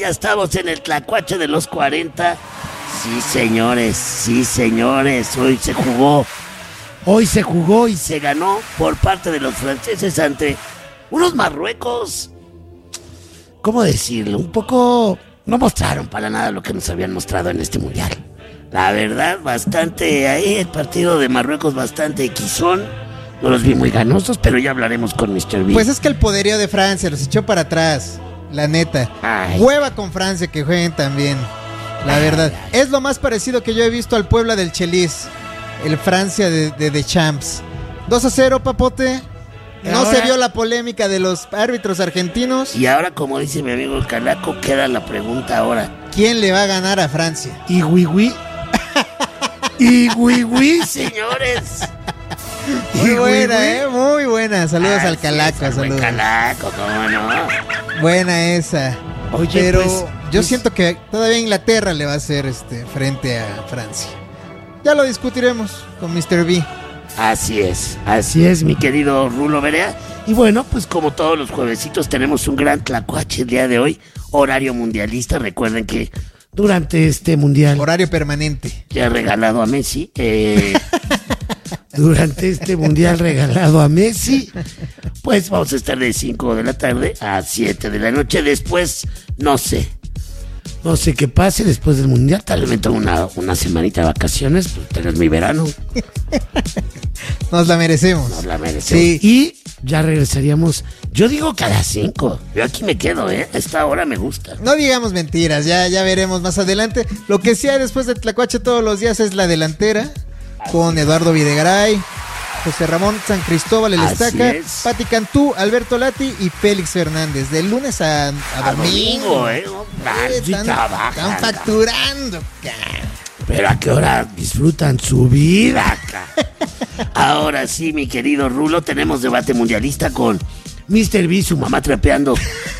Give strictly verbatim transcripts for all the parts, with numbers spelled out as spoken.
Ya estamos en el tlacuache de los cuarenta. Sí, señores, sí, señores. Hoy se jugó. Hoy se jugó y se ganó por parte de los franceses ante unos Marruecos. ¿Cómo decirlo? Un poco... No mostraron para nada lo que nos habían mostrado en este mundial. La verdad, bastante... Ahí el partido de Marruecos bastante equisón. No los vi muy ganosos, pero ya hablaremos con mister B. Pues es que el poderío de Francia los echó para atrás. La neta. Ay. Hueva con Francia que jueguen también. La ay, verdad. Ay. Es lo más parecido que yo he visto al Puebla del Chelis. El Francia de, de, de Champs. dos a cero, papote. No ahora, se vio la polémica de los árbitros argentinos. Y ahora, como dice mi amigo el Calaco, queda la pregunta ahora. ¿Quién le va a ganar a Francia? Y oui, oui. Y oui, oui, señores. Muy buena, eh, muy buena. Saludos ah, al Calaco, sí, saludos. Calaco, cómo no. Buena esa. Oye, pero pues, yo pues... siento que todavía Inglaterra le va a hacer este frente a Francia. Ya lo discutiremos con mister B. Así es, así es, mi querido Rulo Berea. Y bueno, pues como todos los juevesitos tenemos un gran tlacuache el día de hoy, horario mundialista. Recuerden que durante este mundial, horario permanente, ya regalado a Messi, eh, durante este mundial regalado a Messi, pues vamos a estar de cinco de la tarde a siete de la noche. Después, no sé, no sé qué pase después del mundial. Tal vez me tomo una, una semanita de vacaciones, pues tenés mi verano. Nos la merecemos. Nos la merecemos. Sí. Y ya regresaríamos, yo digo que a las cinco. Yo aquí me quedo, ¿eh? A esta hora me gusta. No digamos mentiras, ya, ya veremos más adelante. Lo que sí hay después de Tlacuache todos los días es la delantera. Así con Eduardo Videgaray, José Ramón San Cristóbal, el así Estaca, es. Pati Cantú, Alberto Lati y Félix Fernández. De lunes a, a, a domingo. domingo ¿eh? eh están, están facturando, cara. Pero a qué hora disfrutan su vida acá. Ahora sí, mi querido Rulo, tenemos debate mundialista con mister B, su mamá trapeando.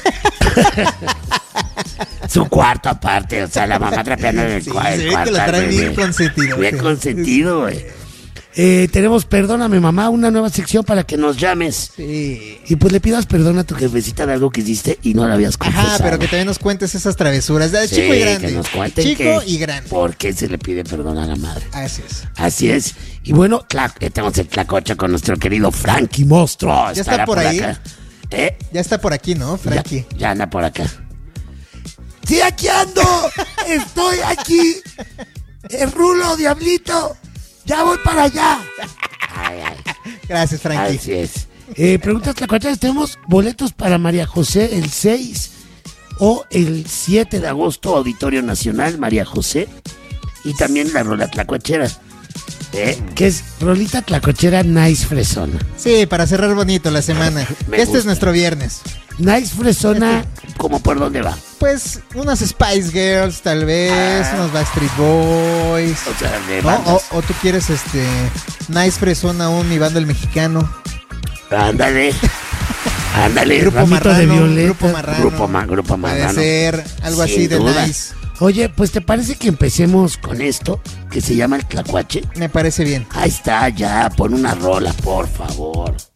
Su cuarto aparte, o sea, la mamá trapeando en el, sí, cua- el sí, cuarto. Que lo trae bien consentido. Bien consentido, güey. Eh, tenemos Perdóname Mamá, una nueva sección para que nos llames. Sí. Y pues le pidas perdón a tu jefecita de algo que hiciste y no la habías confesado. Ajá, pero que también nos cuentes esas travesuras de sí, chico y grande. Que nos cuenten chico que, y grande. ¿Por qué se le pide perdón a la madre? Así es. Así es. Y bueno, tla- eh, tenemos el tlacocha con nuestro querido Frankie Monstruo. Ya está por, por ahí. Acá. ¿Eh? Ya está por aquí, ¿no, Frankie? Ya, ya anda por acá. ¡Sí, aquí ando! ¡Estoy aquí! ¡El Rulo, diablito! ¡Ya voy para allá! Ay, ay. Gracias, Frankie. Así es. Eh, preguntas tlacuachas, tenemos boletos para María José el seis o el siete de agosto, Auditorio Nacional, María José. Y también la rola tlacuachera. ¿Eh? Que es rolita tlacochera Nice Fresona. Sí, para cerrar bonito la semana. Este gusta. Es nuestro viernes. Nice Fresona, ¿cómo por dónde va? Pues unas Spice Girls, tal vez, ah. unos Backstreet Boys. O sea, de ¿no? o, o tú quieres este Nice Fresona, un Mi Banda el Mexicano. Ándale. Ándale. Grupo Marrano, Grupo Marrano. Grupo, ma, grupo Marrano. Puede ser algo Sin así de duda. Nice. Oye, pues ¿te parece que empecemos con esto que se llama el tlacuache? Me parece bien. Ahí está, ya, pon una rola, por favor.